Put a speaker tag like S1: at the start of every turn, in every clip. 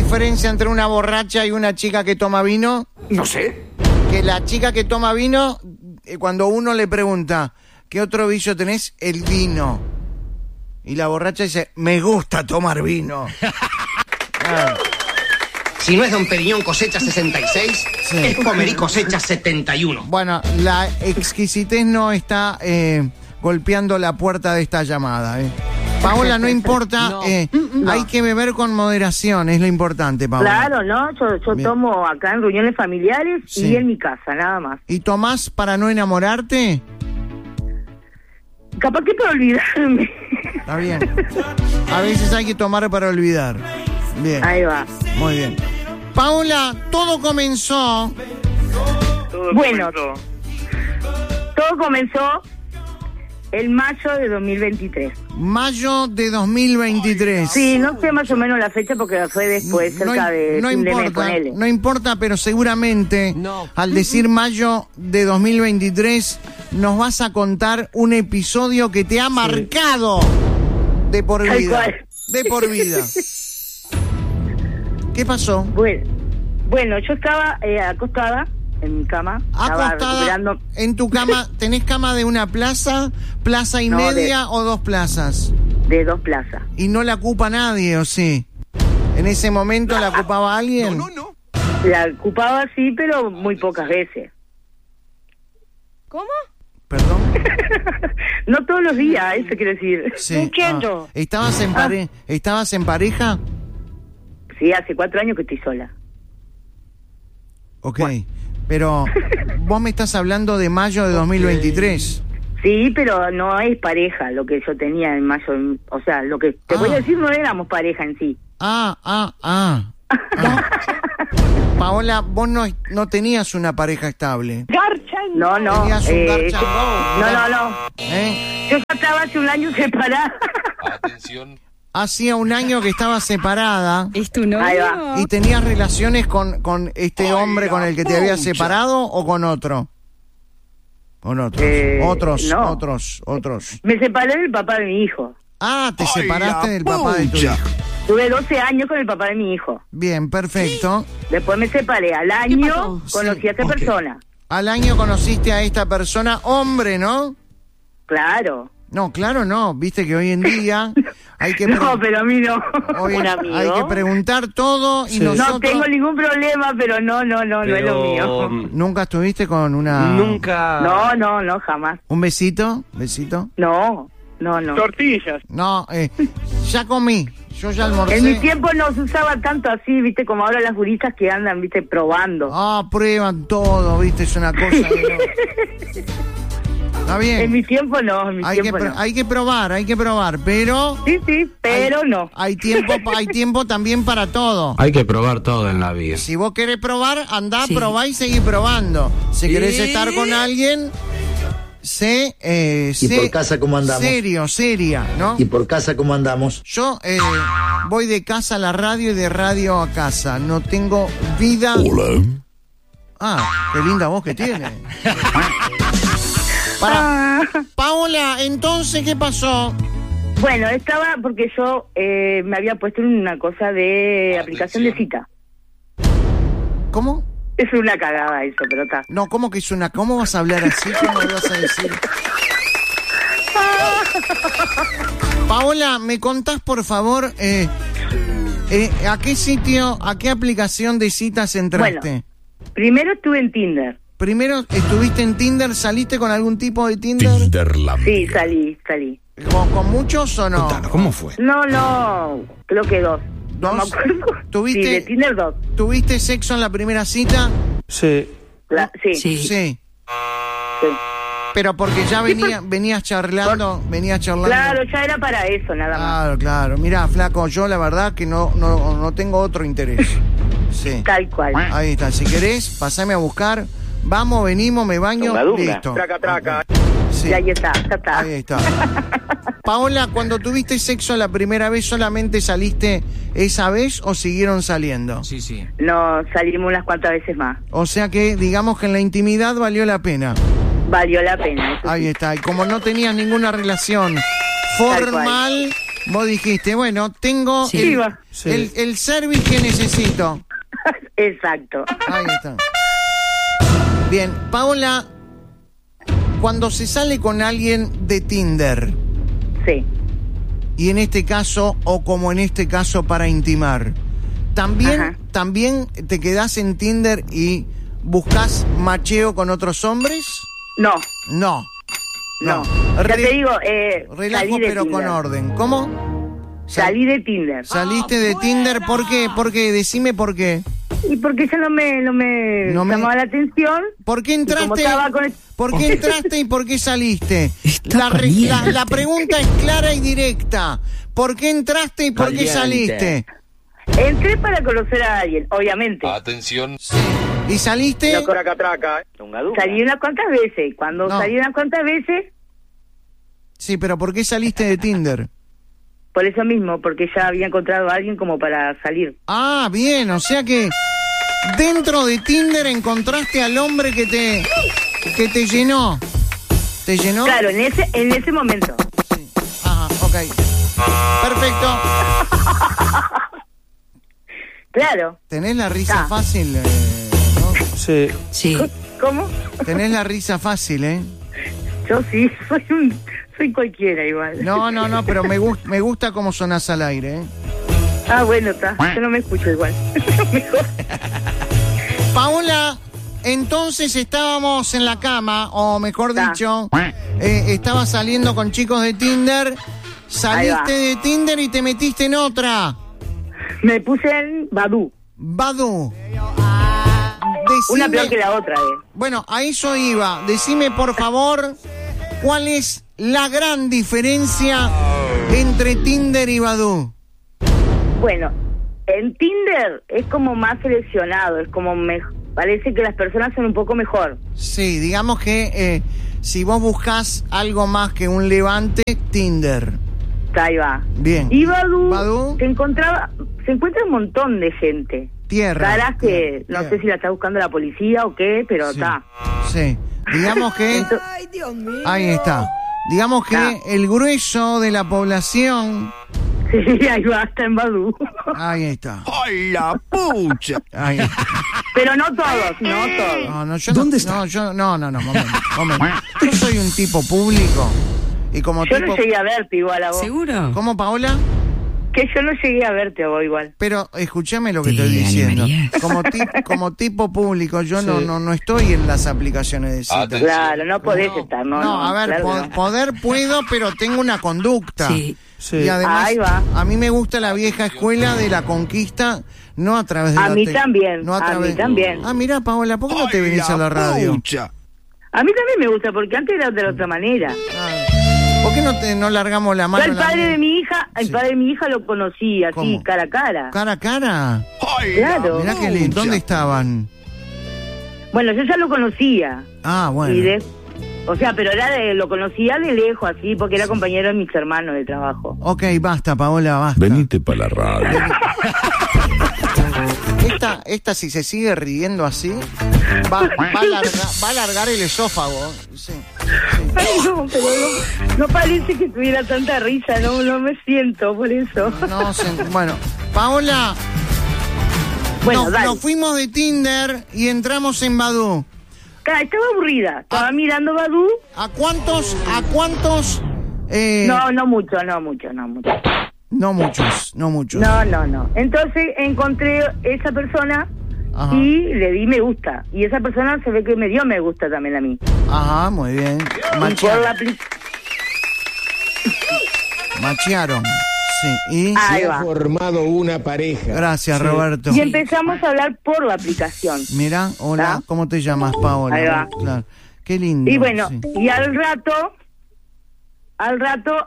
S1: diferencia entre una borracha y una chica que toma vino?
S2: No sé.
S1: Que la chica que toma vino, cuando uno le pregunta, ¿qué otro vicio tenés? El vino. Y la borracha dice, me gusta tomar vino.
S2: Si no es Don Periñón cosecha 66,
S1: Sí.
S2: es Pomerí cosecha 71.
S1: Bueno, la exquisitez no está golpeando la puerta de esta llamada. Paola, no importa,
S3: No.
S1: hay que beber con moderación, es lo importante, Paola.
S3: Claro, ¿no? Yo
S1: Bien.
S3: tomo acá en reuniones familiares
S1: Sí.
S3: y en mi casa, nada más.
S1: ¿Y tomás para no enamorarte?
S3: Capaz que para olvidarme.
S1: Está bien. A veces hay que tomar para olvidar. Bien,
S3: Ahí va.
S1: muy bien. Paola, todo comenzó...
S3: Bueno, todo comenzó el mayo de 2023.
S1: Mayo de 2023.
S3: Sí, no sé más o menos la fecha porque fue después, cerca de fin de mes, ponele.
S1: No importa, pero seguramente
S4: No.
S1: al decir mayo de 2023 nos vas a contar un episodio que te ha marcado de por
S3: Tal
S1: vida.
S3: cual.
S1: De por vida. ¿Qué pasó?
S3: Bueno, yo estaba acostada en mi cama. Estaba
S1: Acostada
S3: recuperando
S1: en tu cama. ¿Tenés cama de una plaza, plaza y
S3: No,
S1: media o dos plazas?
S3: de 2 plazas.
S1: Y no la ocupa nadie, ¿o sí? ¿En ese momento la ocupaba alguien?
S2: No.
S3: La ocupaba sí, pero muy pocas veces.
S4: ¿Cómo?
S1: Perdón.
S3: No todos los días, eso quiero decir.
S1: Sí.
S3: No entiendo.
S1: ¿Estabas en pareja?
S3: Sí, hace 4 años que estoy sola.
S1: Ok. Pero vos me estás hablando de mayo de 2023.
S3: Sí, pero no es pareja lo que yo tenía en mayo. O sea, lo que te voy a decir no éramos pareja en sí.
S1: Paola, vos no tenías una pareja estable.
S3: No.
S1: Tenías un garcha.
S3: No.
S1: ¿Eh?
S3: Yo ya estaba hace un año separada.
S1: Hacía un año que estabas separada
S4: ¿Es tu
S3: Ahí
S4: novio?
S1: y tenías relaciones con este hombre con el que te habías separado o con otro. Con otros.
S3: No.
S1: Otros.
S3: Me separé del papá de mi hijo.
S1: Ah, te separaste del papá de tu hijo.
S3: Tuve 12 años con el papá de mi hijo.
S1: Bien, perfecto.
S3: Después me separé. Al año
S4: pasó?
S3: conocí a esta persona.
S1: Al año conociste a esta persona, hombre, ¿no?
S3: Claro.
S1: No, claro no. Viste que hoy en día hay que...
S3: No, pero a mí no.
S1: hoy
S3: Un amigo.
S1: hay que preguntar todo y nosotros...
S3: No tengo ningún problema, pero no es lo mío.
S1: ¿Nunca estuviste con una...
S5: Nunca.
S3: No, jamás.
S1: ¿Un besito? ¿Besito?
S3: No.
S5: Tortillas.
S1: No, ya comí. Yo ya almorcé.
S3: En mi tiempo no se usaba tanto así, viste, como ahora las gurisas que andan, viste, probando.
S1: Ah, prueban todo, viste, es una cosa de... Está bien.
S3: En mi tiempo no,
S1: Hay que probar, pero...
S3: Sí, pero no.
S1: Hay tiempo también para todo.
S5: Hay que probar todo en la vida.
S1: Si vos querés probar, andá,
S4: Sí.
S1: probá y seguí probando. Si querés estar con alguien,
S6: ¿Y por casa cómo andamos?
S1: seria, ¿no?
S6: ¿Y por casa cómo andamos?
S1: Yo voy de casa a la radio y de radio a casa. No tengo vida...
S6: Hola.
S1: Ah, qué linda voz que tiene. Paola, entonces, ¿qué pasó?
S3: Bueno, estaba porque yo me había puesto en una cosa de aplicación de cita.
S1: ¿Cómo?
S3: Es una cagada eso, pero está.
S1: No, ¿cómo que es una? ¿Cómo vas a hablar así? ¿Cómo le vas a decir? Paola, ¿me contás, por favor, a qué sitio, a qué aplicación de citas entraste?
S3: Bueno, primero estuve en Tinder.
S1: Primero estuviste en Tinder, ¿saliste con algún tipo de Tinder?
S3: Sí, salí.
S1: ¿Con muchos o no?
S5: Contanos, ¿cómo fue?
S3: No, creo que 2. No me
S1: ¿Dos?
S3: acuerdo.
S1: ¿Tuviste-
S3: Sí, de Tinder 2.
S1: ¿Tuviste sexo en la primera cita?
S5: Sí.
S3: Sí.
S1: Sí. Pero porque ya venías charlando.
S3: Claro, ya era para eso, nada más.
S1: Claro. Mirá, flaco, yo la verdad que no tengo otro interés. Sí.
S3: Tal cual.
S1: Ahí está. Si querés, pasame a buscar. Vamos, venimos, me baño. Listo.
S5: Traca.
S1: Sí.
S3: Y ahí está, ya está.
S1: Ahí está. Paola, cuando tuviste sexo la primera vez, ¿solamente saliste esa vez o siguieron saliendo?
S5: Sí.
S3: No, salimos unas cuantas veces más.
S1: O sea que, digamos que en la intimidad valió la pena.
S3: Valió la pena. Eso
S1: Ahí
S3: sí.
S1: está. Y como no tenías ninguna relación formal, Vos dijiste, bueno, tengo
S3: Sí.
S1: el service que necesito.
S3: Exacto.
S1: Ahí está. Bien, Paola, cuando se sale con alguien de Tinder,
S3: Sí.
S1: y en este caso, o como en este caso para intimar,
S3: Ajá.
S1: ¿también te quedás en Tinder y buscas macheo con otros hombres?
S3: No.
S1: No.
S3: Ya te digo,
S1: Relajo
S3: salí de
S1: pero con
S3: Tinder.
S1: orden. ¿Cómo?
S3: Salí de Tinder.
S1: ¿Saliste de Tinder? ¿Por qué? Decime por qué.
S3: Y porque ya no me llamaba la atención.
S1: ¿Por qué
S3: Y como
S1: entraste?
S3: estaba con el-
S1: ¿Por qué entraste y por qué saliste? La pregunta es clara y directa. ¿Por qué entraste y por qué saliste?
S3: Entré para conocer a alguien, obviamente.
S5: Atención.
S1: ¿Y saliste?
S3: Salí unas cuantas veces. Cuando
S1: No.
S3: salí unas cuantas veces,
S1: Sí, pero ¿por qué saliste de Tinder?
S3: por eso mismo, porque ya había encontrado a alguien como para salir.
S1: Ah, bien, o sea que dentro de Tinder encontraste al hombre que te llenó. ¿Te llenó?
S3: Claro, en ese momento.
S1: Sí. Ajá, ok. Perfecto.
S3: Claro.
S1: ¿Tenés la risa
S3: Ah.
S1: fácil, no?
S7: Sí.
S4: Sí.
S3: ¿Cómo?
S1: Tenés la risa fácil, ¿eh?
S3: Yo sí, soy cualquiera igual.
S1: No, pero me gusta cómo sonás al aire, ¿eh?
S3: Ah, bueno, está. Yo no me escucho igual. Mejor.
S1: Paola, entonces estábamos en la cama, o mejor
S3: Ta.
S1: dicho, estabas saliendo con chicos de Tinder, saliste de Tinder y te metiste en otra,
S3: Me puse en Badoo.
S1: Badoo.
S3: Una
S1: Decime-
S3: peor que la otra,
S1: Bueno, a eso iba. Decime, por favor, ¿cuál es la gran diferencia entre Tinder y Badoo?
S3: Bueno, en Tinder es como más seleccionado, es como parece que las personas son un poco mejor.
S1: Sí, digamos que si vos buscás algo más que un levante, Tinder.
S3: Ahí va.
S1: Bien.
S3: Y Badoo,
S1: Badoo.
S3: se encuentra un montón de gente.
S1: Tierra.
S3: Caras que no
S1: Tierra.
S3: sé si la está buscando la policía o qué, pero
S1: Sí.
S3: está.
S1: Sí, digamos que...
S4: Ay, Dios mío.
S1: Ahí está. Digamos que el grueso de la población...
S3: Sí, ahí va, está en Badoo.
S1: Ahí está.
S7: ¡Ay, la pucha!
S1: Ahí está.
S3: Pero no todos, no todos.
S1: No, yo
S7: ¿Dónde
S1: no,
S7: está?
S1: No, yo, no, momento. Yo soy un tipo público y como
S3: Yo
S1: tipo...
S3: no llegué a verte igual a vos.
S4: ¿Seguro?
S1: ¿Cómo, Paola?
S3: Que yo no llegué a verte a vos igual.
S1: Pero escúchame lo que
S4: Sí,
S1: estoy
S4: Ana
S1: diciendo.
S4: María.
S1: Como tipo público, yo
S7: Sí.
S1: no estoy en las aplicaciones de citas.
S5: Atención.
S3: Claro, no podés estar, no.
S1: No, a ver,
S3: claro que no.
S1: poder puedo, pero tengo una conducta.
S4: Sí.
S7: Sí.
S1: Y además,
S3: Ahí va.
S1: a mí me gusta la vieja escuela de la conquista, no a través de
S3: A
S1: la
S3: mí
S1: te-
S3: también,
S1: no
S3: a
S1: través...
S3: mí también.
S1: Ah, mira, Paola, ¿por qué no te
S7: ¡Ay,
S1: venís a la radio?
S7: pucha!
S3: A mí también me gusta, porque antes era de la otra manera.
S1: Ah, ¿por qué no largamos la
S3: Yo
S1: mano?
S3: al
S1: en la-
S3: padre de mi hija,
S1: Sí.
S3: el padre de mi hija lo conocí así,
S1: ¿Cómo?
S3: cara a cara.
S1: Cara a cara.
S7: ¡Ay,
S3: Claro.
S1: Mirá qué lindo. ¿Dónde estaban?
S3: Bueno, yo ya lo conocía.
S1: Ah, bueno.
S3: Y o sea, pero lo conocía de lejos, así, porque era compañero de mis hermanos de trabajo.
S1: Ok, basta, Paola, basta.
S6: Venite para la radio.
S1: Esta si se sigue riendo así, va a alargar el esófago. Sí.
S3: Ay, no, pero no parece que tuviera tanta risa, no me siento por eso.
S1: No sé, bueno, Paola,
S3: Bueno, dale.
S1: nos fuimos de Tinder y entramos en Badoo.
S3: Estaba aburrida, estaba mirando Badoo.
S1: ¿A cuántos?
S3: No mucho.
S1: No muchos.
S3: No. Entonces encontré esa persona
S1: Ajá.
S3: y le di me gusta. Y esa persona se ve que me dio me gusta también a mí.
S1: Ajá, muy bien.
S3: Y por
S1: Machearon. Machearon. Sí, y...
S3: Ahí va.
S8: formado una pareja.
S1: Gracias, Roberto.
S3: Y empezamos a hablar por la aplicación.
S1: Mira, hola,
S3: ¿Ah?
S1: ¿cómo te llamas, Paola?
S3: Ahí va.
S1: Claro. Qué lindo.
S3: Y bueno,
S1: sí.
S3: y al rato,
S1: Al rato.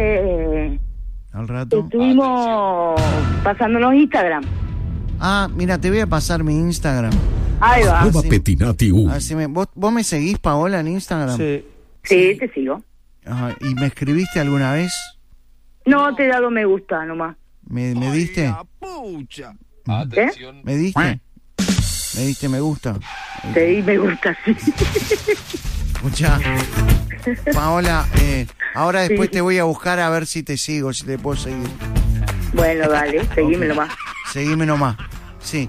S3: estuvimos pasándonos Instagram.
S1: Ah, mira, te voy a pasar mi Instagram.
S3: Ahí va.
S6: Arroba
S1: sí.
S6: Petinati U.
S1: Así ¿Vos me seguís, Paola, en Instagram?
S7: Sí.
S3: Sí, te sigo.
S1: Ajá, ¿y me escribiste alguna vez?
S3: No, te he dado me gusta nomás.
S1: ¿Me diste?
S7: ¡La pucha!
S5: Atención.
S1: ¿Me diste? ¿Me diste me gusta?
S3: Te di me gusta, sí.
S1: Escuchá, Paola, ahora después
S3: Sí.
S1: te voy a buscar a ver si te sigo, si te puedo seguir.
S3: Bueno, dale, seguime nomás.
S1: Seguime nomás. Sí.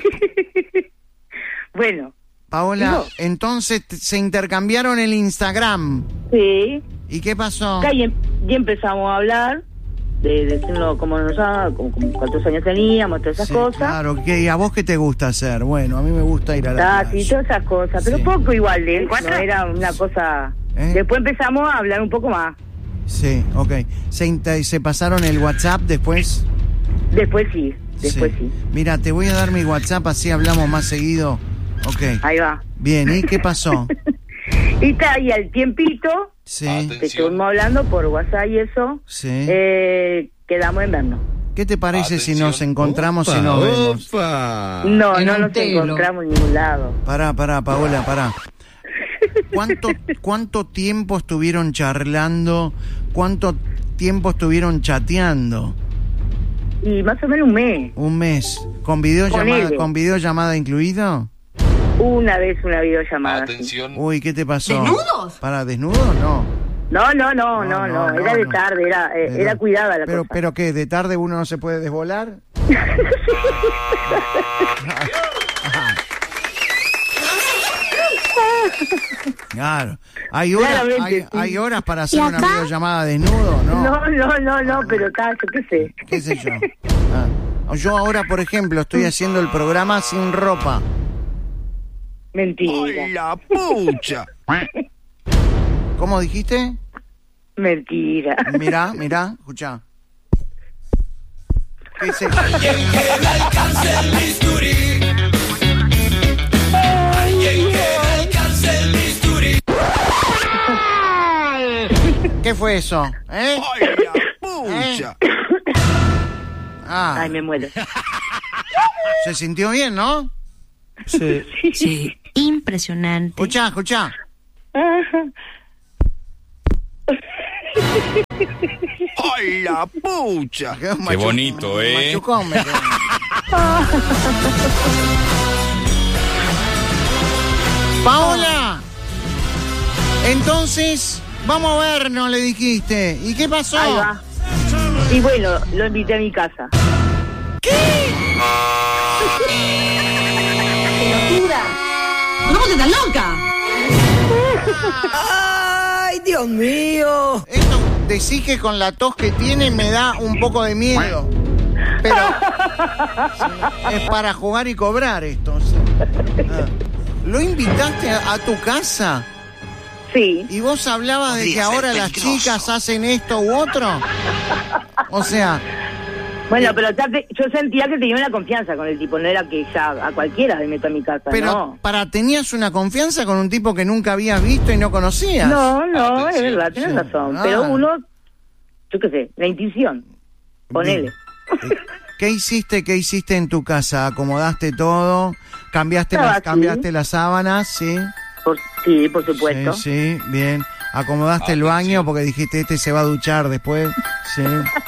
S3: Bueno,
S1: Paola,
S3: ¿Sigo?
S1: entonces se intercambiaron el Instagram.
S3: sí.
S1: ¿Y qué pasó?
S3: Acá y empezamos a hablar de decirnos cómo como cuántos años teníamos, todas esas
S1: Sí,
S3: cosas.
S1: Claro, ¿y a vos qué te gusta hacer? Bueno, a mí me gusta ir a la
S3: Sí,
S1: playa.
S3: todas esas cosas, pero
S1: Sí.
S3: poco igual, no era una cosa...
S1: ¿Eh?
S3: Después empezamos a hablar un poco más.
S1: Sí, ok. ¿Se pasaron el WhatsApp después?
S3: Después sí.
S1: Mira, te voy a dar mi WhatsApp, así hablamos más seguido. Ok.
S3: Ahí va.
S1: Bien, ¿y qué pasó?
S3: Y está ahí al tiempito,
S1: Sí,
S3: que estuvimos hablando por WhatsApp y eso,
S1: sí.
S3: quedamos en vernos.
S1: ¿Qué te parece si nos encontramos y nos vemos?
S8: Opa.
S3: No,
S9: En
S3: no
S9: un
S3: nos
S9: telo.
S3: encontramos en ningún lado.
S1: Pará, Paola, pará. ¿Cuánto tiempo estuvieron charlando? ¿Cuánto tiempo estuvieron chateando?
S3: Y más o menos un mes.
S1: Un mes. ¿Con videollamada,
S3: Ponele.
S1: con videollamada incluido?
S3: Una vez una videollamada. sí.
S1: Uy, ¿qué te pasó?
S9: ¿Desnudos?
S1: ¿Para desnudos? No.
S3: No,
S1: No,
S3: era de
S1: no.
S3: tarde, era cuidada la
S1: pero,
S3: cosa.
S1: ¿Pero qué? ¿De tarde uno no se puede desvolar? Claro. Hay
S3: Claramente, sí.
S1: hay horas para hacer una videollamada desnudo, ¿no?
S3: No, pero está, yo qué sé.
S1: ¿Qué sé yo? Yo ahora, por ejemplo, estoy haciendo el programa sin ropa.
S3: Mentira,
S7: ¡Ay, la pucha!
S1: ¿Cómo dijiste?
S3: mentira.
S1: Mirá, escuchá. ¿Qué es eso? ¿Qué fue eso? ¿Eh?
S7: ¡Ay, la pucha!
S1: Ah,
S3: Ay, me muero.
S1: se sintió bien, ¿no?
S8: Sí.
S9: Sí, impresionante.
S1: Escuchá.
S7: ¡Ay, la pucha!
S6: Qué bonito, ¿eh?
S1: Machucón, me quedó. Paola, entonces vamos a vernos, le dijiste. ¿Y qué pasó?
S3: Ahí va. Y bueno, lo invité a mi casa.
S9: ¿Cómo te estás loca?
S10: ¡Ay, Dios mío!
S1: Esto decís que con la tos que tiene me da un poco de miedo. Pero sí, es para jugar y cobrar esto. O sea. ¿Lo invitaste a tu casa?
S3: Sí.
S1: ¿Y vos hablabas de que ahora las chicas hacen esto u otro? O sea,
S3: Bueno, pero yo sentía que tenía una confianza con el tipo, no era que ya a cualquiera le meto a mi casa,
S1: pero tenías una confianza con un tipo que nunca habías visto y no conocías.
S3: No, es verdad, tenés
S1: Sí.
S3: razón.
S1: Ah.
S3: Pero uno, yo qué sé, la intuición, ponele.
S1: ¿Qué hiciste en tu casa? ¿Acomodaste todo? ¿Cambiaste
S3: Estaba así.
S1: cambiaste las sábanas? Sí.
S3: Sí, por supuesto.
S1: Sí, bien. ¿Acomodaste el baño porque dijiste este se va a duchar después? Sí.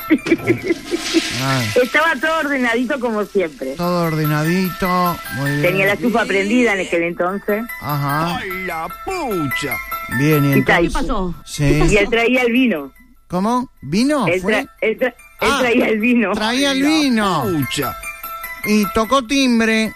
S1: Ay,
S3: Estaba todo ordenadito como siempre.
S1: todo ordenadito. Muy bien.
S3: Tenía la estufa prendida en aquel entonces.
S1: Ajá.
S7: ¡Ay, la pucha!
S1: Bien, y
S3: Y está ahí.
S1: entonces...
S9: ¿Qué pasó?
S1: Sí.
S3: Y él traía el vino.
S1: ¿Cómo? ¿Vino?
S3: Él,
S1: ¿Fue?
S3: él
S1: Ah,
S3: traía el vino.
S1: Traía el
S7: ¡Ay, la
S1: vino.
S7: pucha!
S1: Y tocó timbre.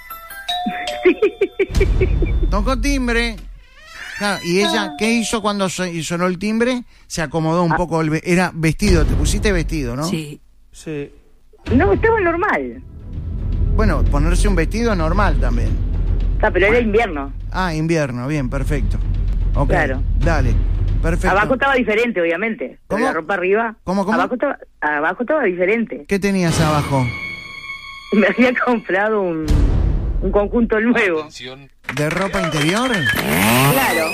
S1: Tocó timbre. Claro, ¿y ella qué hizo cuando sonó el timbre? Se acomodó un poco. Era vestido, te pusiste vestido, ¿no?
S9: Sí.
S8: Sí.
S3: No, estaba normal.
S1: Bueno, ponerse un vestido es normal también.
S3: Pero era invierno.
S1: Ah, invierno, bien, perfecto. Ok,
S3: Claro.
S1: dale, perfecto.
S3: Abajo estaba diferente, obviamente. Pero
S1: ¿Cómo?
S3: la ropa arriba.
S1: ¿Cómo?
S3: Abajo estaba diferente.
S1: ¿Qué tenías abajo?
S3: Me había comprado un conjunto nuevo.
S1: ¿De ropa interior?
S3: Claro.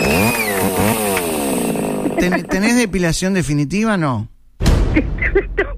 S1: ¿Tenés depilación definitiva? No.